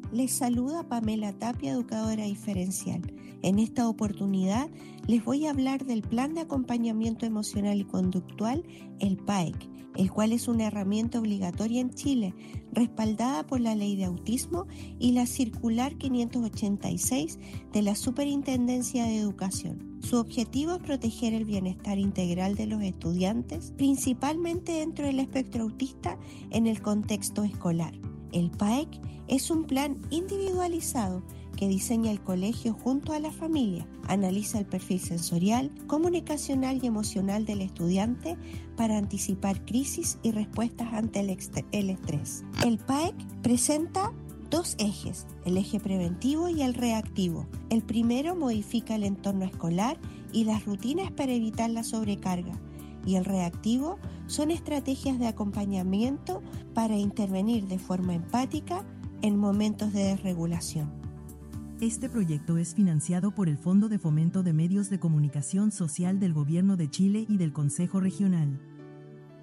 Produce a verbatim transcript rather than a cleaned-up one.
Les saluda Pamela Tapia, educadora diferencial. En esta oportunidad les voy a hablar del Plan de Acompañamiento Emocional y Conductual, el P A E C, el cual es una herramienta obligatoria en Chile, respaldada por la Ley de Autismo y la Circular quinientos ochenta y seis de la Superintendencia de Educación. Su objetivo es proteger el bienestar integral de los estudiantes, principalmente dentro del espectro autista en el contexto escolar. El P A E C es un plan individualizado que diseña el colegio junto a la familia, analiza el perfil sensorial, comunicacional y emocional del estudiante para anticipar crisis y respuestas ante el, ext- el estrés. El P A E C presenta dos ejes, el eje preventivo y el reactivo. El primero modifica el entorno escolar y las rutinas para evitar la sobrecarga, y el reactivo son estrategias de acompañamiento para intervenir de forma empática en momentos de desregulación. Este proyecto es financiado por el Fondo de Fomento de Medios de Comunicación Social del Gobierno de Chile y del Consejo Regional.